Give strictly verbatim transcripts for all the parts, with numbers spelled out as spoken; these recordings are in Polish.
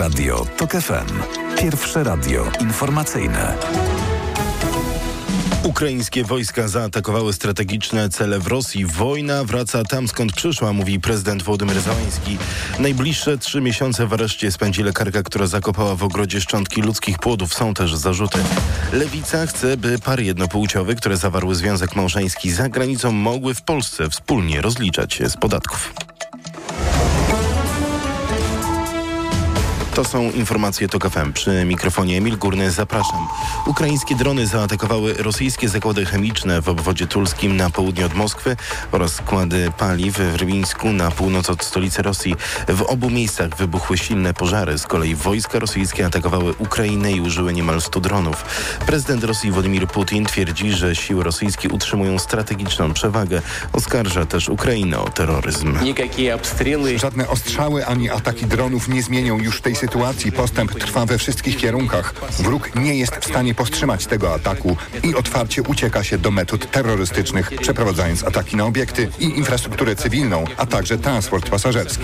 Radio TOK F M. Pierwsze radio informacyjne. Ukraińskie wojska zaatakowały strategiczne cele w Rosji. Wojna wraca tam, skąd przyszła, mówi prezydent Wołodymyr Zełański. Najbliższe trzy miesiące w areszcie spędzi lekarka, która zakopała w ogrodzie szczątki ludzkich płodów. Są też zarzuty. Lewica chce, by pary jednopłciowe, które zawarły związek małżeński za granicą, mogły w Polsce wspólnie rozliczać się z podatków. To są informacje TOK F M. Przy mikrofonie Emil Górny, zapraszam. Ukraińskie drony zaatakowały rosyjskie zakłady chemiczne w obwodzie tulskim na południe od Moskwy oraz składy paliw w Rybinsk na północ od stolicy Rosji. W obu miejscach wybuchły silne pożary. Z kolei wojska rosyjskie atakowały Ukrainę i użyły niemal stu dronów. Prezydent Rosji Władimir Putin twierdzi, że siły rosyjskie utrzymują strategiczną przewagę. Oskarża też Ukrainę o terroryzm. Żadne ostrzały ani ataki dronów nie zmienią już tej sytuacji. Sytuacji postęp trwa we wszystkich kierunkach. Wróg nie jest w stanie powstrzymać tego ataku i otwarcie ucieka się do metod terrorystycznych, przeprowadzając ataki na obiekty i infrastrukturę cywilną, a także transport pasażerski.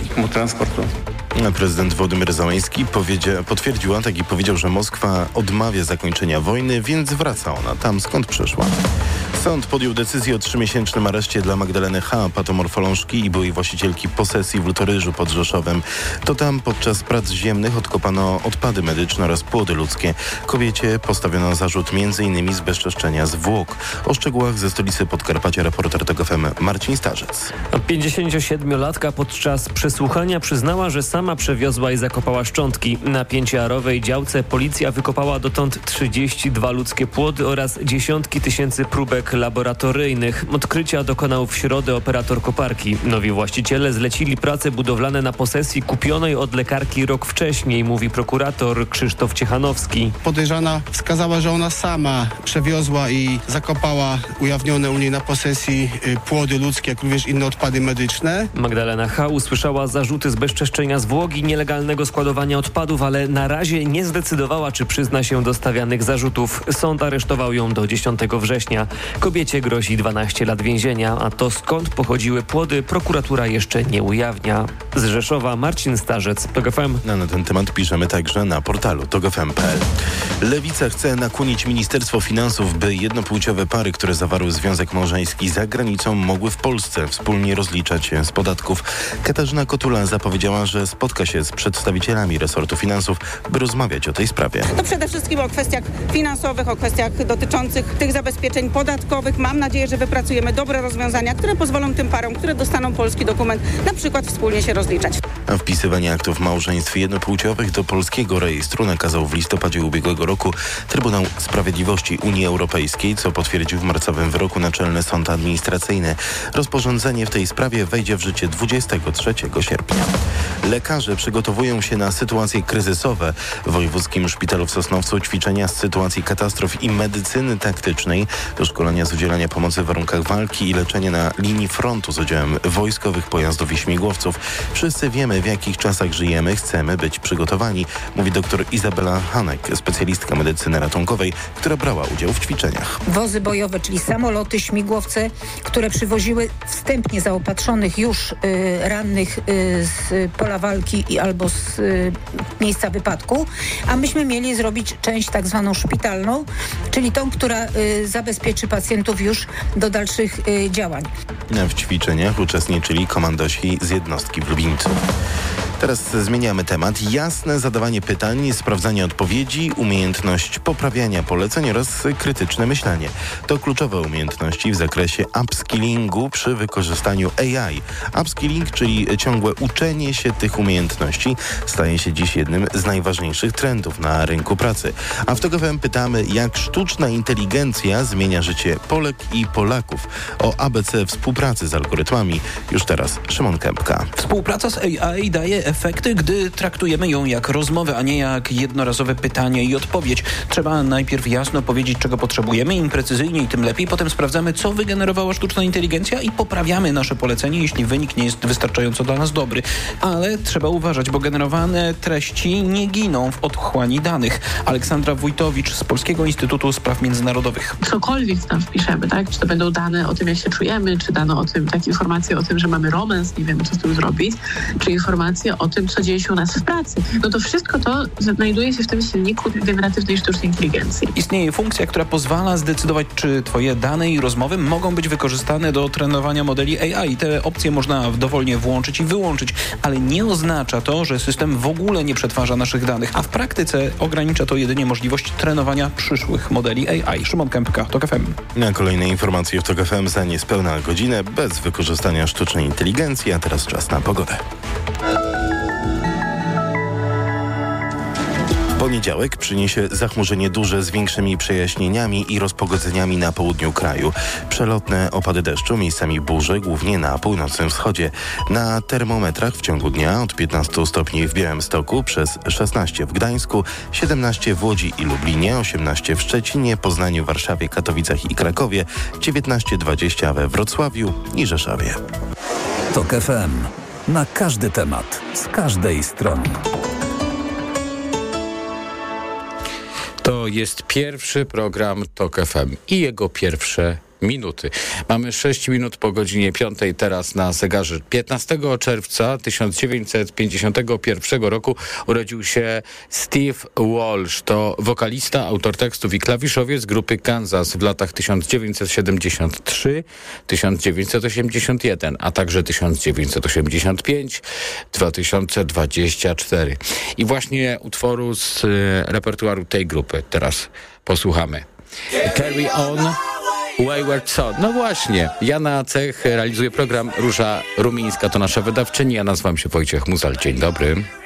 Prezydent Wołodymyr Zełański powiedzia, potwierdził atak i powiedział, że Moskwa odmawia zakończenia wojny, więc wraca ona tam, skąd przyszła. Sąd podjął decyzję o trzymiesięcznym areszcie dla Magdaleny H., patomorfolążki i byłej właścicielki posesji w Lutoryżu pod Rzeszowem. To tam podczas prac ziemnych odkopano odpady medyczne oraz płody ludzkie. Kobiecie postawiono zarzut między innymi zbezczeszczenia zwłok. O szczegółach ze stolicy Podkarpacia reporter TOK F M Marcin Starzec. pięćdziesięciosiedmiolatka podczas przesłuchania przyznała, że sama przewiozła i zakopała szczątki. Na pięciarowej działce policja wykopała dotąd trzydzieści dwa ludzkie płody oraz dziesiątki tysięcy próbek laboratoryjnych. Odkrycia dokonał w środę operator koparki. Nowi właściciele zlecili prace budowlane na posesji kupionej od lekarki rok wcześniej, mówi prokurator Krzysztof Ciechanowski. Podejrzana wskazała, że ona sama przewiozła i zakopała ujawnione u niej na posesji płody ludzkie, jak również inne odpady medyczne. Magdalena H. usłyszała zarzuty zbezczeszczenia zwłok i nielegalnego składowania odpadów, ale na razie nie zdecydowała, czy przyzna się do stawianych zarzutów. Sąd aresztował ją do dziesiątego września. Kobiecie grozi dwanaście lat więzienia, a to skąd pochodziły płody, prokuratura jeszcze nie ujawnia. Z Rzeszowa Marcin Starzec, TOK F M. No, na ten temat piszemy także na portalu tok f m kropka p l. Lewica chce nakłonić Ministerstwo Finansów, by jednopłciowe pary, które zawarły związek małżeński za granicą, mogły w Polsce wspólnie rozliczać się z podatków. Katarzyna Kotula zapowiedziała, że spotka się z przedstawicielami resortu finansów, by rozmawiać o tej sprawie. To przede wszystkim o kwestiach finansowych, o kwestiach dotyczących tych zabezpieczeń podatkowych. Mam nadzieję, że wypracujemy dobre rozwiązania, które pozwolą tym parom, które dostaną polski dokument, na przykład wspólnie się rozliczać. A wpisywanie aktów małżeństw jednopłciowych do polskiego rejestru nakazał w listopadzie ubiegłego roku Trybunał Sprawiedliwości Unii Europejskiej, co potwierdził w marcowym wyroku Naczelny Sąd Administracyjny. Rozporządzenie w tej sprawie wejdzie w życie dwudziestego trzeciego sierpnia. Lekarze przygotowują się na sytuacje kryzysowe. W Wojewódzkim Szpitalu w Sosnowcu ćwiczenia z sytuacji katastrof i medycyny taktycznej, to szkolenia z udzielania pomocy w warunkach walki i leczenie na linii frontu z udziałem wojskowych pojazdów i śmigłowców. Wszyscy wiemy, w jakich czasach żyjemy, chcemy być przygotowani, mówi dr Izabela Hanek, specjalistka medycyny ratunkowej, która brała udział w ćwiczeniach. Wozy bojowe, czyli samoloty, śmigłowce, które przywoziły wstępnie zaopatrzonych już y, rannych y, z pola walki i albo z y, miejsca wypadku, a myśmy mieli zrobić część tak zwaną szpitalną, czyli tą, która y, zabezpieczy pacjentów już do dalszych y, działań. W ćwiczeniach uczestniczyli komandosi z jednostki w Lubińcu. Teraz zmieniamy temat. Jasne zadawanie pytań, sprawdzanie odpowiedzi, umiejętność poprawiania poleceń oraz krytyczne myślenie. To kluczowe umiejętności w zakresie upskillingu przy wykorzystaniu A I. Upskilling, czyli ciągłe uczenie się tych umiejętności, staje się dziś jednym z najważniejszych trendów na rynku pracy. A w TOK F M pytamy, jak sztuczna inteligencja zmienia życie Polek i Polaków. O A B C współpracy z algorytmami już teraz Szymon Kępka. Współpraca z A I daje efekty, gdy traktujemy ją jak rozmowę, a nie jak jednorazowe pytanie i odpowiedź. Trzeba najpierw jasno powiedzieć, czego potrzebujemy, im precyzyjniej, tym lepiej. Potem sprawdzamy, co wygenerowała sztuczna inteligencja i poprawiamy nasze polecenie, jeśli wynik nie jest wystarczająco dla nas dobry. Ale trzeba uważać, bo generowane treści nie giną w otchłani danych. Aleksandra Wójtowicz z Polskiego Instytutu Spraw Międzynarodowych. Cokolwiek tam wpiszemy, tak? Czy to będą dane o tym, jak się czujemy, czy dane o tym, takie informacje o tym, że mamy romans, nie wiemy, co z tym zrobić, czy informacje o tym, co dzieje się u nas w pracy. No to wszystko to znajduje się w tym silniku generatywnej sztucznej inteligencji. Istnieje funkcja, która pozwala zdecydować, czy twoje dane i rozmowy mogą być wykorzystane do trenowania modeli A I. Te opcje można dowolnie włączyć i wyłączyć, ale nie oznacza to, że system w ogóle nie przetwarza naszych danych, a w praktyce ogranicza to jedynie możliwość trenowania przyszłych modeli A I. Szymon Kępka, TOK F M. Na kolejne informacje w TOK F M za niespełna godzinę bez wykorzystania sztucznej inteligencji, a teraz czas na pogodę. Poniedziałek przyniesie zachmurzenie duże z większymi przejaśnieniami i rozpogodzeniami na południu kraju. Przelotne opady deszczu, miejscami burze, głównie na północnym wschodzie. Na termometrach w ciągu dnia od piętnastu stopni w Białymstoku, przez szesnaście w Gdańsku, siedemnaście w Łodzi i Lublinie, osiemnaście w Szczecinie, Poznaniu, Warszawie, Katowicach i Krakowie, dziewiętnaście dwadzieścia we Wrocławiu i Rzeszowie. TOK F M. Na każdy temat, z każdej strony. To jest pierwszy program TOK F M i jego pierwsze minuty. Mamy sześć minut po godzinie piątej teraz na zegarze. piętnastego czerwca tysiąc dziewięćset pięćdziesiątego pierwszego roku urodził się Steve Walsh. To wokalista, autor tekstów i klawiszowiec grupy Kansas w latach tysiąc dziewięćset siedemdziesiąt trzy do tysiąc dziewięćset osiemdziesiąt jeden, a także tysiąc dziewięćset osiemdziesiąt pięć do dwa tysiące dwudziestego czwartego. I właśnie utworu z y, repertuaru tej grupy teraz posłuchamy. Carry On, Wayward Son. No właśnie, Jana Cech realizuje program, Róża Rumińska to nasza wydawczyni, ja nazywam się Wojciech Muzal. Dzień dobry.